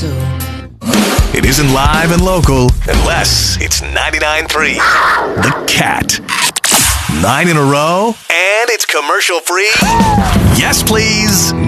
too. It isn't live and local unless it's 99.3. The Cat. 9 in a row, and it's commercial free? Yes, please.